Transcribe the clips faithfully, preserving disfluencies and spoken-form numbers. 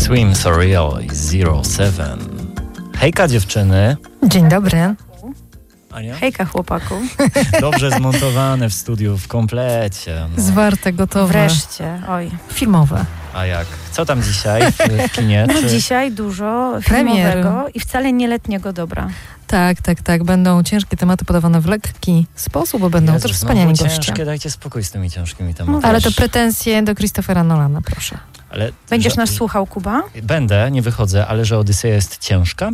Swim Surreal i Zero Seven. Hejka dziewczyny. Dzień dobry. Ania? Hejka chłopaku. Dobrze zmontowane w studiu, w komplecie. No. Zwarte, gotowe. Wreszcie, oj. Filmowe. A jak? Co tam dzisiaj w, w kinie? No Czy... dzisiaj dużo Premier. filmowego i wcale nie letniego dobra. Tak, tak, tak. Będą ciężkie tematy podawane w lekki sposób, bo będą Jezu, też wspaniali znowu goście. ciężkie, dajcie spokój z tymi ciężkimi tematami. Ale to pretensje do Christophera Nolana, proszę. Ale, Będziesz że... nas słuchał, Kuba? Będę, nie wychodzę, ale że Odyseja jest ciężka?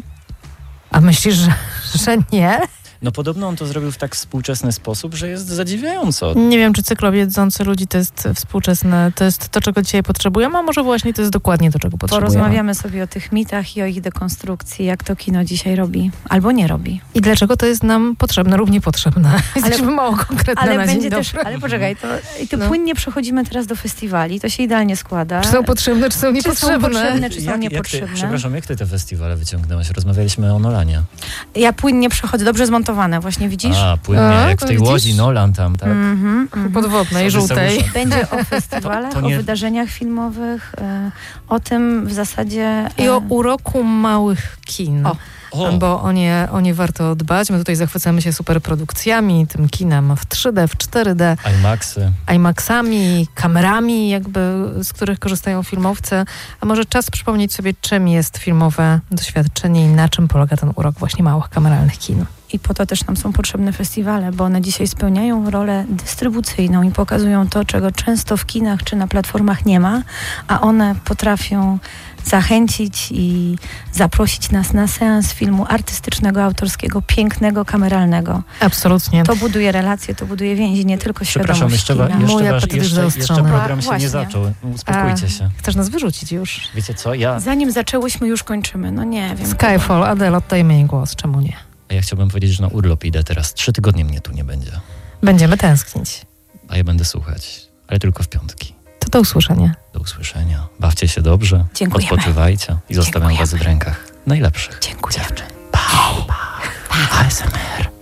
A myślisz, że, że nie? No podobno on to zrobił w tak współczesny sposób, że jest zadziwiająco. Nie wiem, czy cykl jedzący ludzi to jest współczesne, to jest to, czego dzisiaj potrzebujemy, a może właśnie to jest dokładnie to, czego potrzebujemy. Porozmawiamy sobie o tych mitach i o ich dekonstrukcji, jak to kino dzisiaj robi, albo nie robi. I dlaczego to jest nam potrzebne lub niepotrzebne. Jesteśmy mało konkretne Ale na będzie dzień też, dobry. ale poczekaj, to, i to No. płynnie przechodzimy teraz do festiwali, to się idealnie składa. Czy są potrzebne, czy są Czy są niepotrzebne? potrzebne, czy są Jak, jak ty, niepotrzebne? przepraszam, jak ty te festiwale wyciągnęłaś? Rozmawialiśmy o Nolanie. Ja płynnie przechodzę, dobrze zmontowane właśnie, widzisz? A, płynnie, A, jak w to tej widzisz? łodzi Nolan tam, tak? Mhm, mhm. Podwodnej, Sobie żółtej. zamuszę. Będzie o festiwalach, To- to nie- o wydarzeniach filmowych, e, o tym w zasadzie... E, I o uroku małych kin. O. O, Bo o nie, o nie warto dbać. My tutaj zachwycamy się superprodukcjami, tym kinem w trzy D, w cztery D, IMAXy. IMAXami, kamerami, jakby, z których korzystają filmowcy. A może czas przypomnieć sobie, czym jest filmowe doświadczenie i na czym polega ten urok właśnie małych kameralnych kin. I po to też nam są potrzebne festiwale, bo one dzisiaj spełniają rolę dystrybucyjną i pokazują to, czego często w kinach czy na platformach nie ma, a one potrafią zachęcić i zaprosić nas na seans filmu artystycznego, autorskiego, pięknego, kameralnego. Absolutnie. To buduje relacje, to buduje więzi, nie tylko Przepraszam, świadomość jeszcze, kina. wa- jeszcze, Mój wasz, apetyt już jeszcze, jeszcze zaostrzony. program A, się właśnie. nie zaczął. Uspokójcie A, się. Chcesz nas wyrzucić już? Wiecie co, ja, Zanim zaczęłyśmy, już kończymy. No nie wiem. Skyfall, Adele, oddajmy jej głos. Czemu nie? ja chciałbym powiedzieć, że na urlop idę teraz. Trzy tygodnie mnie tu nie będzie. Będziemy tęsknić. A ja będę słuchać, ale tylko w piątki. To do usłyszenia. Do usłyszenia. Bawcie się dobrze, Dziękujemy. odpoczywajcie i zostawiam Dziękujemy. was w rękach najlepszych Dziękujemy. dziewczyn. Pa, pa, pa. A S M R.